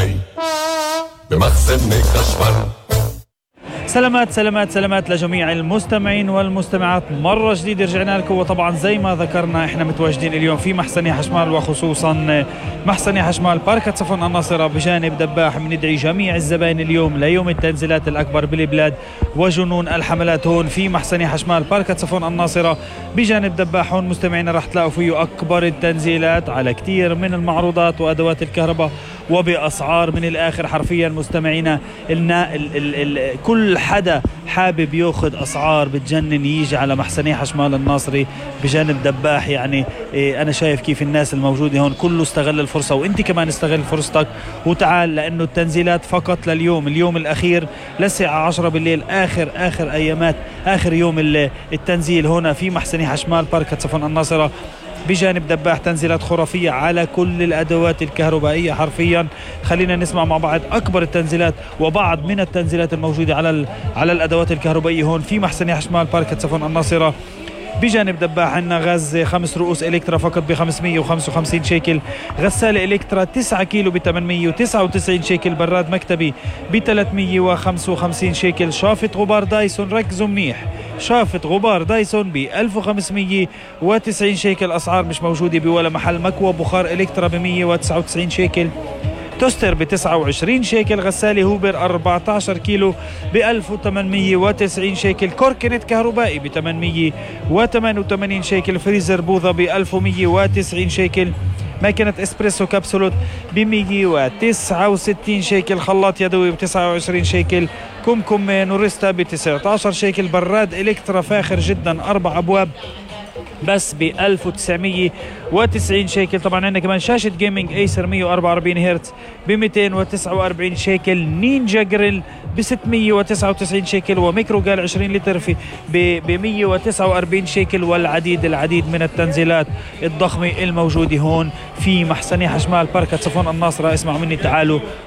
جاي بمخزن خشبر. سلامات سلامات سلامات لجميع المستمعين والمستمعات، مرة جديدة رجعنا لكم. وطبعا زي ما ذكرنا احنا متواجدين اليوم في محسن حشمال، وخصوصا محسن حشمال باركة صفون الناصرة بجانب دباح. بندعي جميع الزبائن اليوم ليوم التنزيلات الأكبر بالبلاد وجنون الحملات هون في محسن حشمال باركة صفون الناصرة بجانب دباح. هون مستمعينا رح تلاقوا فيه أكبر التنزيلات على كتير من المعروضات وأدوات الكهرباء وبأسعار من الآخر حرفيا. مستمعينا كل حدا حابب ياخذ أسعار بتجنن يجي على محسني حشمال الناصري بجانب دباح. يعني أنا شايف كيف الناس الموجودة هون كله استغل الفرصة، وانت كمان استغل فرصتك وتعال، لأنه التنزيلات فقط لليوم، اليوم الأخير للساعة 10 بالليل، آخر أيامات، آخر يوم التنزيل هنا في محسني حشمال باركة صفون الناصرة بجانب دباح. تنزيلات خرافية على كل الأدوات الكهربائية حرفيا. خلينا نسمع مع بعض أكبر التنزيلات وبعض من التنزيلات الموجودة على الأدوات الكهربائية هون في محسن حشمال باركة صفون الناصرة بجانب دباح. عندنا غاز 5 رؤوس إلكترا فقط ب 555 شيكل، غسالة إلكترا 9 كيلو ب 899 شيكل، براد مكتبي ب 355 شيكل، شافة غبار دايسون، ركزوا منيح، شافة غبار دايسون ب 1590 شيكل، أسعار مش موجودة بولا محل. مكوى بخار إلكترا ب 199 شيكل، توستر ب 29 شيكل، غسالة هوبر 14 كيلو ب 1890 شيكل، كوركنت كهربائي ب 888 شيكل، فريزر بوظة ب 1190 شيكل، ماكينة اسبريسو كبسولوت ب 169 شيكل، خلاط يدوي ب 29 شيكل، كمكم نوريستا ب 19 شيكل، براد إلكترا فاخر جدا 4 أبواب بس ب 1990 شيكل. طبعا عندنا كمان شاشة جيمنج ايسر 144 هرتز ب 249 شيكل، نينجا جريل ب 699 شيكل، وميكرو جال 20 لتر ب 149 شيكل، والعديد من التنزيلات الضخمة الموجودة هون في محسن حشمال باركة صفون الناصرة. اسمعوا مني، تعالوا